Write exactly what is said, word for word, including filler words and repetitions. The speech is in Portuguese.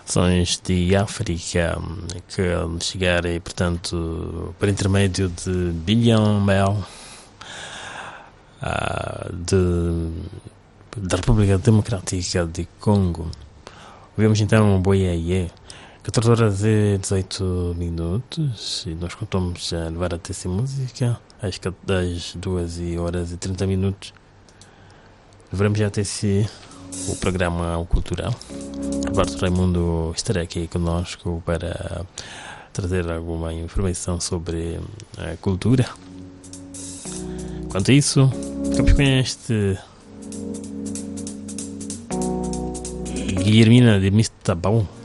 nações de África que chegarem, portanto, por intermédio de Bilhão Mel de, da República Democrática de Congo. Vemos então o Boiaie, catorze horas e dezoito minutos, e nós contamos a levar até essa música às duas horas e trinta minutos. Levaremos já até si o programa cultural. Roberto Raimundo estará aqui conosco para trazer alguma informação sobre a cultura. Quanto a isso, ficamos com este Guilhermina de Mistabão,